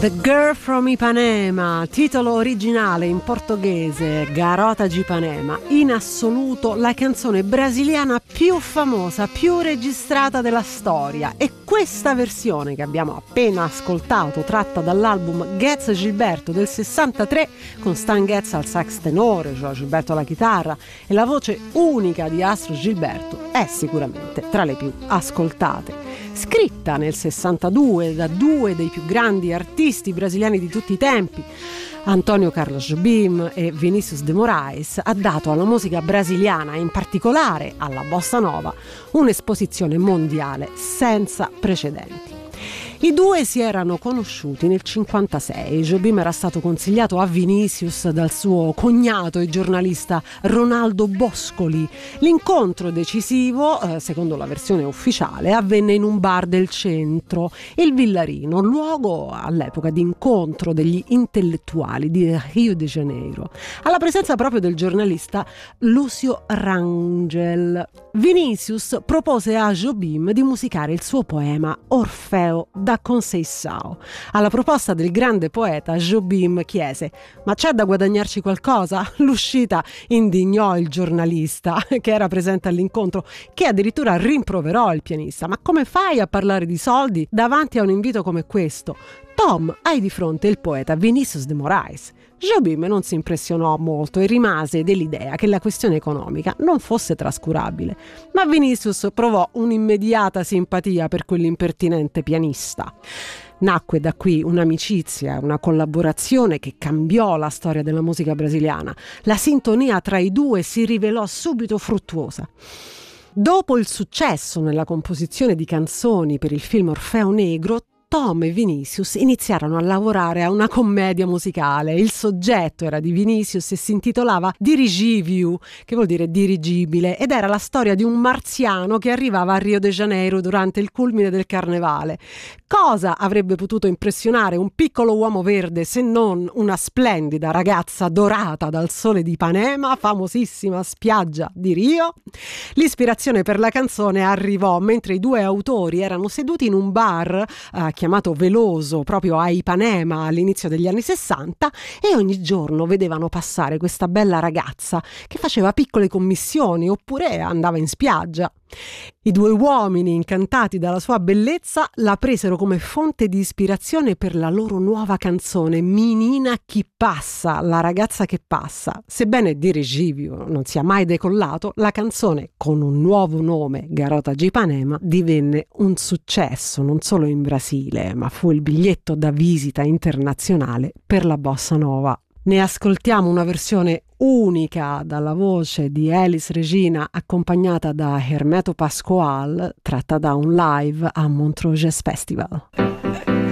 The Girl from Ipanema, titolo originale in portoghese Garota de Ipanema, in assoluto la canzone brasiliana più famosa, più registrata della storia. E questa versione che abbiamo appena ascoltato, tratta dall'album Getz Gilberto del 63, con Stan Getz al sax tenore, João Gilberto alla chitarra e la voce unica di Astro Gilberto, è sicuramente tra le più ascoltate. Scritta nel 62 da due dei più grandi artisti brasiliani di tutti i tempi, Antônio Carlos Jobim e Vinícius de Moraes, ha dato alla musica brasiliana, in particolare alla bossa nova, un'esposizione mondiale senza precedenti. I due si erano conosciuti nel 1956. Jobim era stato consigliato a Vinícius dal suo cognato e giornalista Ronaldo Boscoli. L'incontro decisivo, secondo la versione ufficiale, avvenne in un bar del centro, il Villarino, luogo all'epoca di incontro degli intellettuali di Rio de Janeiro, alla presenza proprio del giornalista Lúcio Rangel. Vinícius propose a Jobim di musicare il suo poema Orfeo da Conceição. Alla proposta del grande poeta, Jobim chiese: ma c'è da guadagnarci qualcosa? L'uscita indignò il giornalista che era presente all'incontro, che addirittura rimproverò il pianista: ma come fai a parlare di soldi davanti a un invito come questo? Tom, hai di fronte il poeta Vinícius de Moraes. Jobim non si impressionò molto e rimase dell'idea che la questione economica non fosse trascurabile, ma Vinícius provò un'immediata simpatia per quell'impertinente pianista. Nacque da qui un'amicizia, una collaborazione che cambiò la storia della musica brasiliana. La sintonia tra i due si rivelò subito fruttuosa. Dopo il successo nella composizione di canzoni per il film Orfeo Negro, Tom e Vinícius iniziarono a lavorare a una commedia musicale. Il soggetto era di Vinícius e si intitolava Dirigível, che vuol dire dirigibile, ed era la storia di un marziano che arrivava a Rio de Janeiro durante il culmine del carnevale. Cosa avrebbe potuto impressionare un piccolo uomo verde se non una splendida ragazza dorata dal sole di Ipanema, famosissima spiaggia di Rio? L'ispirazione per la canzone arrivò mentre i due autori erano seduti in un bar chiamato Veloso, proprio a Ipanema all'inizio degli anni 60, e ogni giorno vedevano passare questa bella ragazza che faceva piccole commissioni oppure andava in spiaggia. I due uomini, incantati dalla sua bellezza, la presero come fonte di ispirazione per la loro nuova canzone Menina che passa, la ragazza che passa. Sebbene Dirigível non sia mai decollato, la canzone, con un nuovo nome, Garota de Ipanema, divenne un successo non solo in Brasile, ma fu il biglietto da visita internazionale per la bossa nova. Ne ascoltiamo una versione unica dalla voce di Elis Regina, accompagnata da Hermeto Pascoal, tratta da un live a Montreux Jazz Festival.